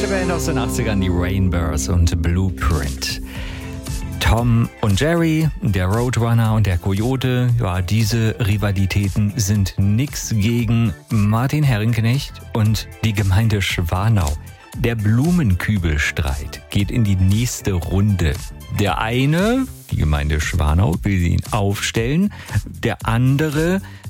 deutsche Band aus den 80ern, die Rainbows und Blueprint. Tom und Jerry, der Roadrunner und der Coyote, ja, diese Rivalitäten sind nix gegen Martin Herrenknecht und die Gemeinde Schwanau. Der Blumenkübelstreit geht in die nächste Runde. Der eine, die Gemeinde Schwanau, will ihn aufstellen. Der andere